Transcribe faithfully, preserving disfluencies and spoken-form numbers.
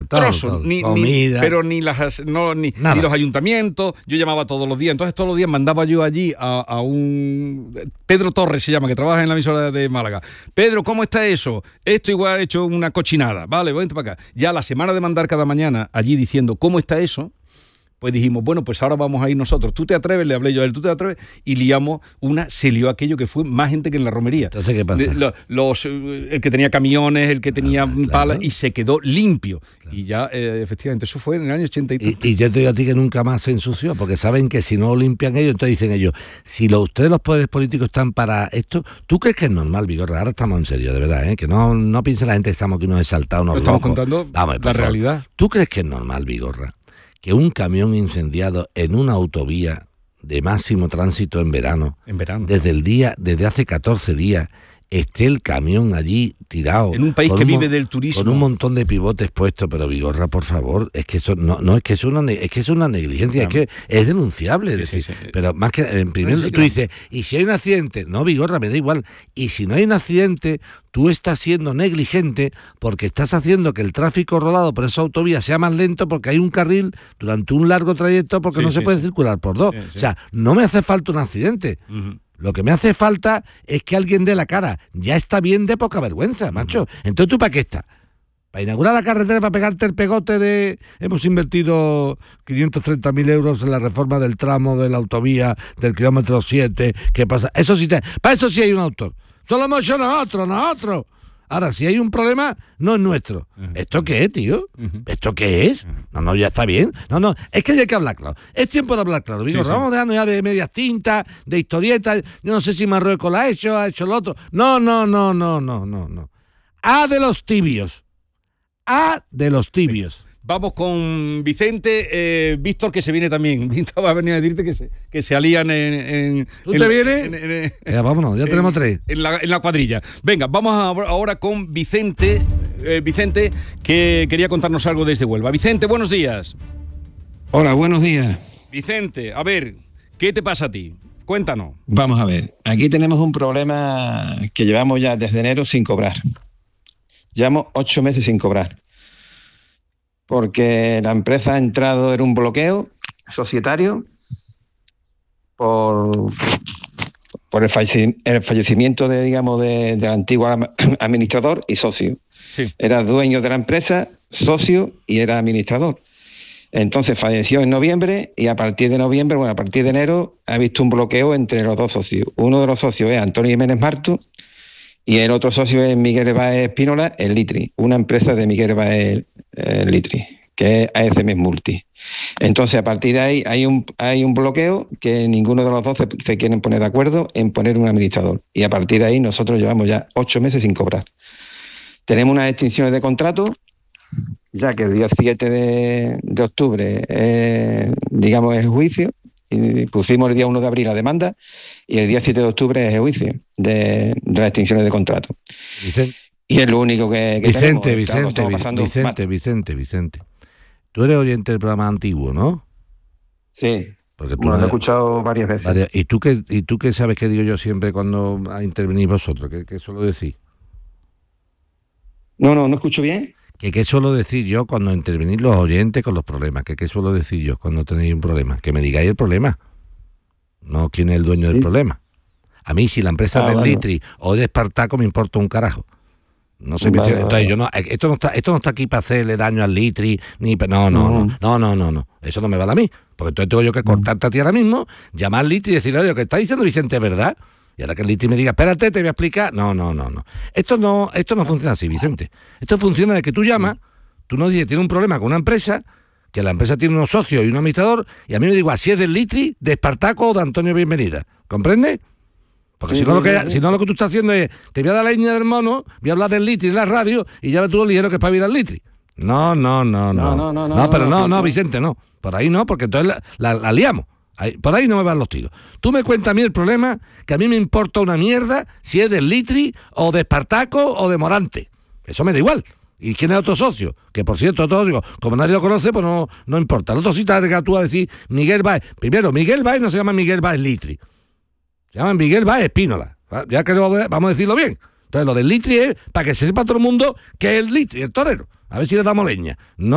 todo, trozo, todo. Ni, Comida. ni, pero ni, las, no, ni, ni los ayuntamientos, yo llamaba todos los días, entonces todos los días mandaba yo allí a, a un... Pedro Torres se llama, que trabaja en la emisora de Málaga. Pedro, ¿cómo está eso? Esto igual ha hecho una cochinada, vale, vente para acá. Ya la semana de mandar cada mañana allí diciendo cómo está eso, pues dijimos, bueno, pues ahora vamos a ir nosotros. ¿Tú te atreves? Le hablé yo a él, ¿tú te atreves? Y liamos una, se lió aquello que fue más gente que en la romería. Entonces, ¿qué pasa? De, los, los, el que tenía camiones, el que tenía ah, claro. palas, y se quedó limpio. Claro. Y ya, eh, efectivamente, eso fue en el año ochenta y tres. Y, y yo te digo a ti que nunca más se ensució, porque saben que si no lo limpian ellos, entonces dicen ellos, si lo, ustedes los poderes políticos están para esto, ¿tú crees que es normal, Vigorra? Ahora estamos en serio, de verdad, ¿eh? Que no, no piense la gente que estamos aquí unos exaltados, unos estamos locos. contando Vamos, la realidad. ¿Tú crees que es normal, Vigorra, que un camión incendiado en una autovía de máximo tránsito en verano, en verano, desde el día, desde hace catorce días, esté el camión allí tirado en un país que vive del turismo, con un montón de pivotes puestos? Pero Vigorra, por favor, es que eso no, no es que es una es que es una negligencia, claro. Es que es denunciable, sí, es decir, sí, sí. Pero más que en primer sí, sí, tú claro. dices, y si hay un accidente, no, Vigorra, me da igual, y si no hay un accidente, tú estás siendo negligente porque estás haciendo que el tráfico rodado por esa autovía sea más lento porque hay un carril durante un largo trayecto porque sí, no se sí, puede sí. circular por dos. Sí, sí. O sea, no me hace falta un accidente. Uh-huh. Lo que me hace falta es que alguien dé la cara. Ya está bien de poca vergüenza, macho. Entonces, ¿tú para qué estás? ¿Para inaugurar la carretera, para pegarte el pegote de... Hemos invertido quinientos treinta mil euros en la reforma del tramo de la autovía del kilómetro siete? ¿Qué pasa? Eso sí te... Para eso sí hay un autor. Solo hemos hecho nosotros, nosotros. Ahora, si hay un problema, no es nuestro. Uh-huh. ¿Esto qué es, tío? Uh-huh. ¿Esto qué es? Uh-huh. No, no, ya está bien. No, no, es que hay que hablar claro. Es tiempo de hablar claro. Digo, sí, vamos sí. dejando ya de medias tintas, de historietas. Yo no sé si Marruecos la ha hecho, ha hecho lo otro. No, no, no, no, no, no, no. A de los tibios. A de los tibios. Vamos con Vicente, eh, Víctor, que se viene también. Víctor va a venir a decirte que se, que se alían en... en ¿Tú en, te vienes? En, en, en, ya, vámonos, ya en, tenemos tres. En la, en la cuadrilla. Venga, vamos a, ahora con Vicente, eh, Vicente, que quería contarnos algo desde Huelva. Vicente, buenos días. Hola, buenos días. Vicente, a ver, ¿qué te pasa a ti? Cuéntanos. Vamos a ver, aquí tenemos un problema que llevamos ya desde enero sin cobrar. Llevamos ocho meses sin cobrar. Porque la empresa ha entrado en un bloqueo societario por, por el, falle, el fallecimiento de, digamos, de, del antiguo administrador y socio. Sí. Era dueño de la empresa, socio y era administrador. Entonces falleció en noviembre y a partir de noviembre, bueno, a partir de enero, ha visto un bloqueo entre los dos socios. Uno de los socios es Antonio Jiménez Marto y el otro socio es Miguel Baez Espínola, el Litri, una empresa de Miguel Baez el Litri, que es A S M Multi. Entonces, a partir de ahí hay un, hay un bloqueo que ninguno de los dos se, se quieren poner de acuerdo en poner un administrador. Y a partir de ahí nosotros llevamos ya ocho meses sin cobrar. Tenemos unas extinciones de contrato, ya que el día siete de, de octubre, eh, digamos, es el juicio, y pusimos el día uno de abril la demanda, y el día siete de octubre es el juicio de, de las extinciones de contrato. Vicente, y es lo único que, que Vicente, tenemos. Vicente, Vicente, Vicente, Vicente, Vicente. Tú eres oyente del programa antiguo, ¿no? Sí, porque tú bueno, has, lo he escuchado varias veces. Varias, ¿y, tú qué, ¿Y tú qué sabes que digo yo siempre cuando intervenís vosotros? ¿Qué, qué suelo decir? No, no, no escucho bien. ¿Qué, ¿Qué suelo decir yo cuando intervenís los oyentes con los problemas? ¿Qué, ¿Qué suelo decir yo cuando tenéis un problema? Que me digáis el problema, no quién es el dueño sí. del problema. A mí, si la empresa ah, del bueno. Litri o de Espartaco, me importa un carajo. No sé, vale, entonces vale. yo no, esto no está, esto no está aquí para hacerle daño al Litri, ni no, no, no, no, no, no, no, eso no me vale a mí, porque entonces tengo yo que cortarte a ti ahora mismo, llamar al Litri y decirle, oye, lo que está diciendo Vicente es verdad. Y ahora que el Litri me diga, espérate, te voy a explicar. No, no, no, no. Esto no, esto no funciona así, Vicente. Esto funciona de que tú llamas, tú nos dices, tiene un problema con una empresa, que la empresa tiene unos socios y un administrador, y a mí me digo, si es del Litri, de Espartaco o de Antonio Bienvenida. ¿Comprende? Porque sí, si, no lo que, si no lo que tú estás haciendo es, te voy a dar la leña del mono, voy a hablar del Litri en la radio, y ya ves tú lo ligero que es para ir al Litri. No, no, no, no. No, no, no, no, no pero no, no, no, Vicente, no. Por ahí no, porque entonces la, la, la liamos. Ahí, por ahí no me van los tiros. Tú me cuentas a mí el problema, que a mí me importa una mierda si es del Litri o de Espartaco o de Morante. Eso me da igual. ¿Y quién es otro socio? Que por cierto, todo digo, como nadie lo conoce, pues no, no importa. El otro sí te has tú a decir Miguel Baez. Primero, Miguel Baez no se llama Miguel Baez Litri. Se llama Miguel Baez Espínola. Ya que vamos a decirlo bien. Entonces, lo del Litri es para que se sepa todo el mundo que es el Litri, el torero. A ver si le damos leña. No